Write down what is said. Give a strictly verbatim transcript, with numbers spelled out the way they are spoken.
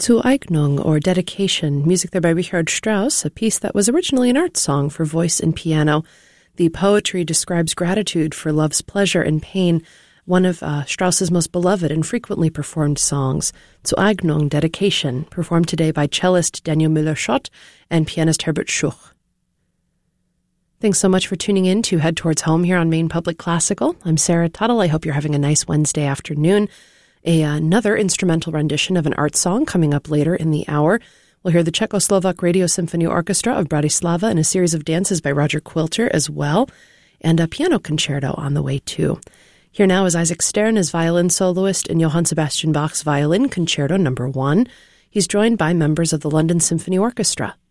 Zueignung, or Dedication, music there by Richard Strauss, a piece that was originally an art song for voice and piano. The poetry describes gratitude for love's pleasure and pain, one of uh, Strauss's most beloved and frequently performed songs. Zueignung, Dedication, performed today by cellist Daniel Müller-Schott and pianist Herbert Schuch. Thanks so much for tuning in to Head Towards Home here on Maine Public Classical. I'm Sarah Tuttle. I hope you're having a nice Wednesday afternoon. A, another instrumental rendition of an art song coming up later in the hour. We'll hear the Czechoslovak Radio Symphony Orchestra of Bratislava and a series of dances by Roger Quilter as well, and a piano concerto on the way too. Here now is Isaac Stern as violin soloist in Johann Sebastian Bach's Violin Concerto number one. He's joined by members of the London Symphony Orchestra.